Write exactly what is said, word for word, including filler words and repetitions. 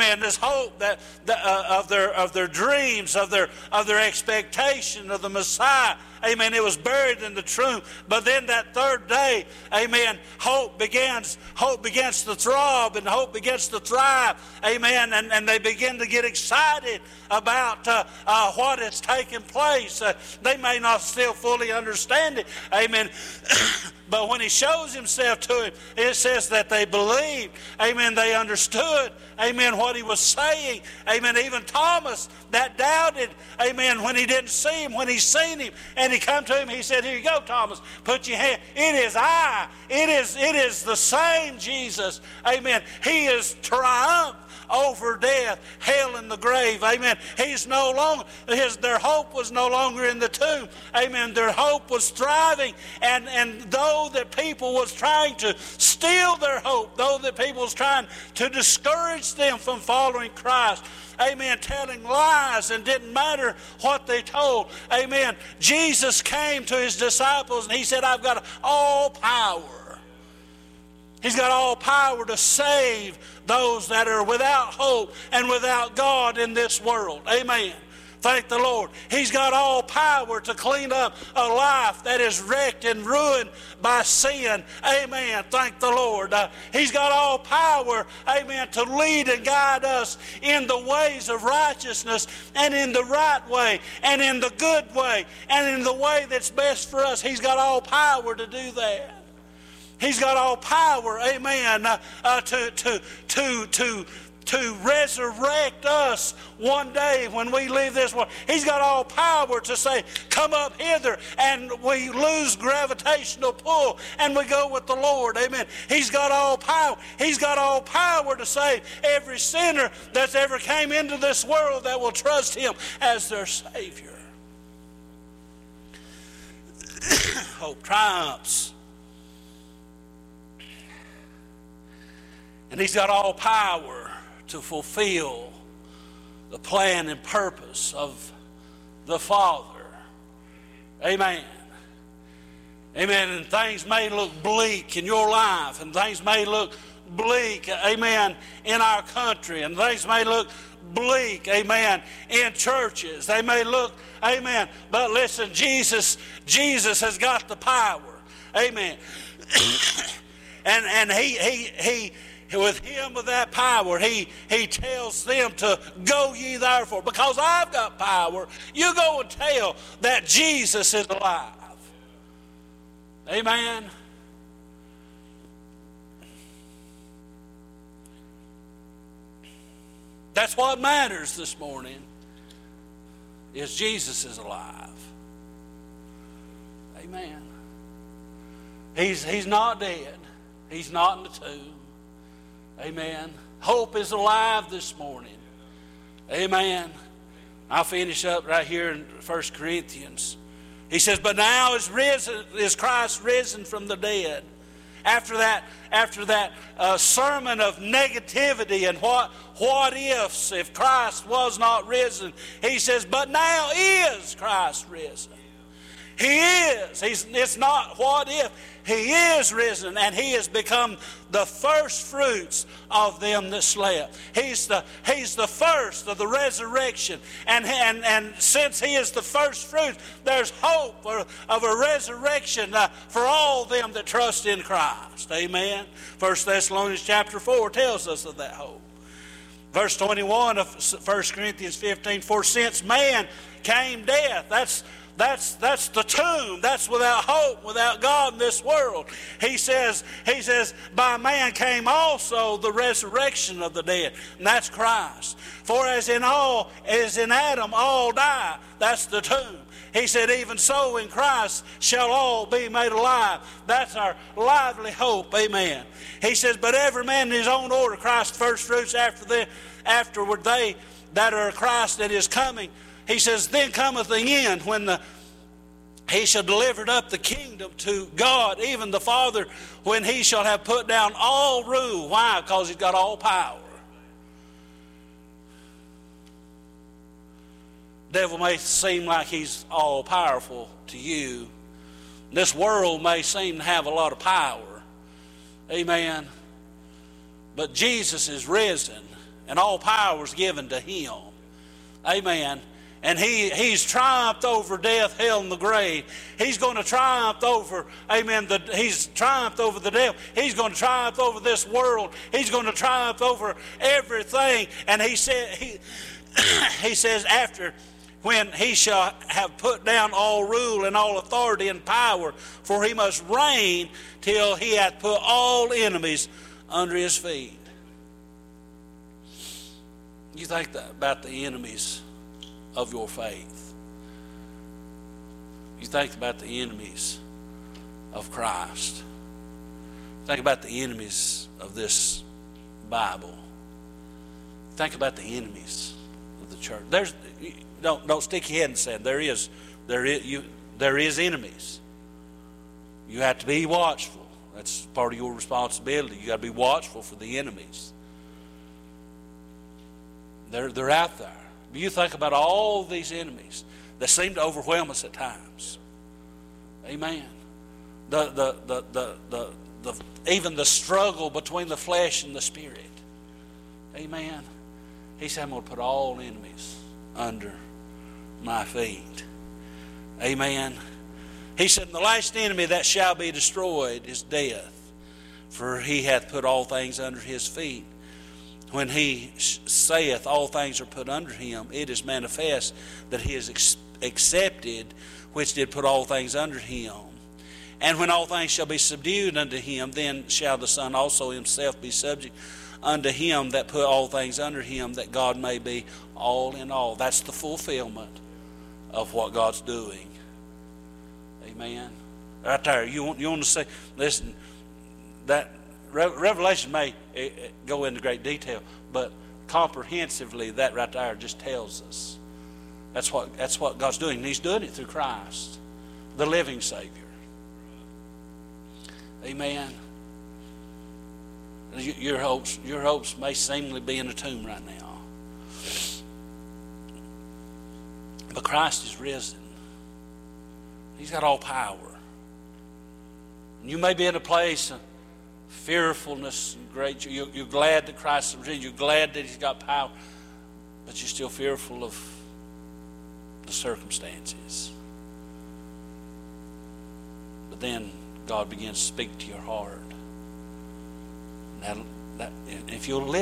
Amen. This hope that, that uh, of their of their dreams, of their of their expectation of the Messiah. Amen. It was buried in the tomb. But then that third day, amen, hope begins, hope begins to throb and hope begins to thrive. Amen. And, and they begin to get excited about uh, uh, what has taken place. Uh, they may not still fully understand it. Amen. But when he shows himself to him, it says that they believed. Amen. They understood. Amen. What he was saying. Amen. Even Thomas that doubted. Amen. When he didn't see him, when he seen him, and he come to him, he said, "Here you go, Thomas. Put your hand. It is I. It is. It is the same Jesus. Amen. He is triumphed over death, hell, and the grave. Amen. He's no longer, his, their hope was no longer in the tomb. Amen. Their hope was thriving. And, and though that people was trying to steal their hope, though that people was trying to discourage them from following Christ, amen, telling lies, and didn't matter what they told. Amen. Jesus came to his disciples and he said, "I've got all power." He's got all power to save those that are without hope and without God in this world. Amen. Thank the Lord. He's got all power to clean up a life that is wrecked and ruined by sin. Amen. Thank the Lord. Uh, he's got all power, amen, to lead and guide us in the ways of righteousness and in the right way and in the good way and in the way that's best for us. He's got all power to do that. He's got all power, amen, uh, uh, to, to, to, to, to resurrect us one day when we leave this world. He's got all power to say, "Come up hither," and we lose gravitational pull and we go with the Lord. Amen. He's got all power. He's got all power to save every sinner that's ever came into this world that will trust him as their Savior. Hope triumphs. And he's got all power to fulfill the plan and purpose of the Father. Amen. Amen. And things may look bleak in your life, and things may look bleak, amen, in our country, and things may look bleak, amen, in churches. They may look, amen, but listen, Jesus, Jesus has got the power. Amen. and and he he he with him, with that power, he, he tells them to go ye therefore. Because I've got power, you go and tell that Jesus is alive. Amen. That's what matters this morning, is Jesus is alive. Amen. He's, he's not dead. He's not in the tomb. Amen. Hope is alive this morning. Amen. I'll finish up right here in First Corinthians. He says, "But now is risen, is Christ risen from the dead." After that, after that uh, sermon of negativity and what what ifs if Christ was not risen, he says, "But now is Christ risen." He is. He's, it's not what if. He is risen, and he has become the first fruits of them that slept. He's the, he's the first of the resurrection. And, and, and since he is the first fruit, there's hope for, of a resurrection uh, for all them that trust in Christ. Amen. First Thessalonians chapter four tells us of that hope. Verse twenty-one of First Corinthians fifteen, "For since man came death," that's That's that's the tomb. That's without hope, without God in this world. He says, he says, "By man came also the resurrection of the dead." And that's Christ. "For as in all, as in Adam all die," that's the tomb. He said, "Even so in Christ shall all be made alive." That's our lively hope. Amen. He says, "But every man in his own order, Christ first fruits, after the, afterward they that are Christ that is coming." He says, "Then cometh the end, when the he shall deliver up the kingdom to God, even the Father, when he shall have put down all rule." Why? Because he's got all power. The devil may seem like he's all powerful to you. This world may seem to have a lot of power. Amen. But Jesus is risen. and all power is given to him. Amen. And he, he's triumphed over death, hell, and the grave. He's going to triumph over, amen, the, he's triumphed over the devil. He's going to triumph over this world. He's going to triumph over everything. And he said, he, he says, after, when he shall have put down all rule and all authority and power, for he must reign till he hath put all enemies under his feet. You think that about the enemies of your faith. You think about the enemies of Christ. Think about the enemies of this Bible. Think about the enemies of the church. There's don't don't stick your head in the sand. There is there is you there is enemies. You have to be watchful. That's part of your responsibility. You got to be watchful for the enemies. They're they're out there. You think about all these enemies that seem to overwhelm us at times. Amen. The, the, the, the, the, the, even the struggle between the flesh and the spirit. Amen. He said, I'm going to put all enemies under my feet. Amen. He said, the last enemy that shall be destroyed is death, for he hath put all things under his feet. When he saith all things are put under him, it is manifest that he is ex- accepted, which did put all things under him. And when all things shall be subdued unto him, then shall the Son also himself be subject unto him that put all things under him, that God may be all in all. That's the fulfillment of what God's doing. Amen. Right there. You want, you want to say, listen, that Revelation may go into great detail, but comprehensively that right there just tells us that's what that's what God's doing. And He's doing it through Christ, the living Savior. Amen. Your hopes, your hopes may seemingly be in a tomb right now, but Christ is risen. He's got all power. You may be in a place of fearfulness and great. You're, you're glad that Christ is risen. You're glad that He's got power, but you're still fearful of the circumstances. But then God begins to speak to your heart. That, that, if you'll listen.